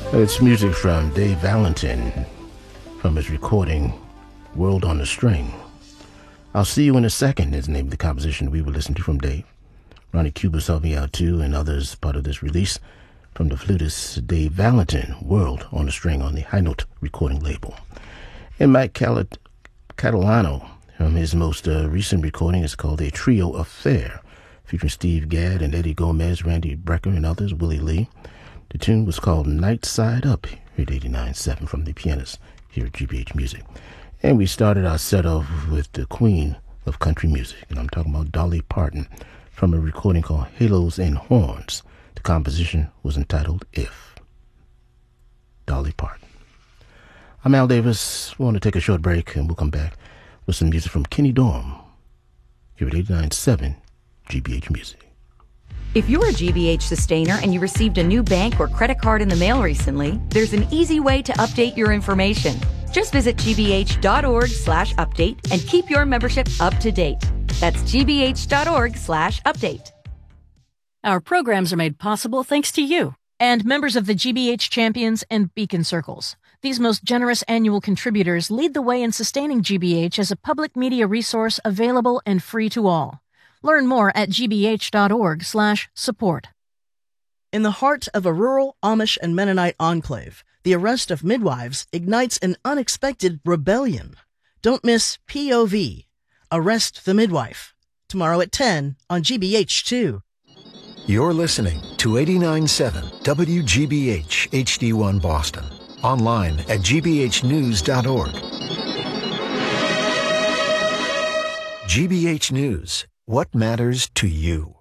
It's music from Dave Valentin from his recording World on the String. I'll See You in a Second is the name of the composition we will listen to from Dave. Ronnie Cuba's helped me out too, and others part of this release from the flutist Dave Valentin, World on the String on the High Note recording label. And Mike Catalano from his most recent recording is called A Trio Affair, featuring Steve Gadd and Eddie Gomez, Randy Brecker, and others, Willie Lee. The tune was called Night Side Up, here at 89.7 from the pianist here at GBH Music. And we started our set off with the queen of country music, and I'm talking about Dolly Parton from a recording called Halos and Horns. The composition was entitled If. Dolly Parton. I'm Al Davis. We want to take a short break, and we'll come back with some music from Kenny Dorham here at 89.7 GBH Music. If you're a GBH sustainer and you received a new bank or credit card in the mail recently, there's an easy way to update your information. Just visit gbh.org/update and keep your membership up to date. That's gbh.org/update. Our programs are made possible thanks to you and members of the GBH Champions and Beacon Circles. These most generous annual contributors lead the way in sustaining GBH as a public media resource available and free to all. Learn more at gbh.org/support. In the heart of a rural Amish and Mennonite enclave, the arrest of midwives ignites an unexpected rebellion. Don't miss POV, Arrest the Midwife, tomorrow at 10 on GBH2. You're listening to 89.7 WGBH HD1 Boston. Online at gbhnews.org. GBH News. What matters to you?